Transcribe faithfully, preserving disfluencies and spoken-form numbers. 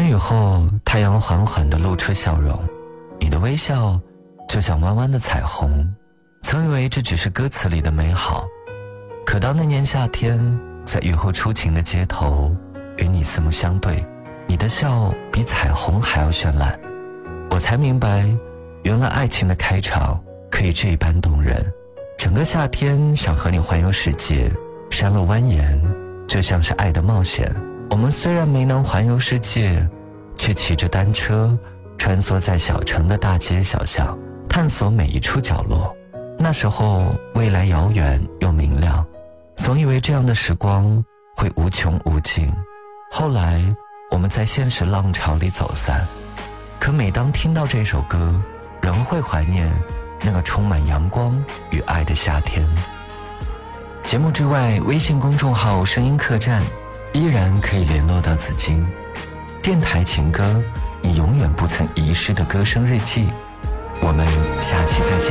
春雨后，太阳缓缓地露出笑容，你的微笑就像弯弯的彩虹。曾以为这只是歌词里的美好，可当那年夏天在雨后初晴的街头与你四目相对，你的笑比彩虹还要绚烂，我才明白，原来爱情的开场可以这般动人。整个夏天想和你环游世界，山路蜿蜒，就像是爱的冒险。我们虽然没能环游世界，却骑着单车穿梭在小城的大街小巷，探索每一处角落。那时候未来遥远又明亮，总以为这样的时光会无穷无尽。后来我们在现实浪潮里走散，可每当听到这首歌，仍会怀念那个充满阳光与爱的夏天。节目之外，微信公众号声音客栈依然可以联络到紫金。电台情歌，你永远不曾遗失的歌声日记。我们下期再见。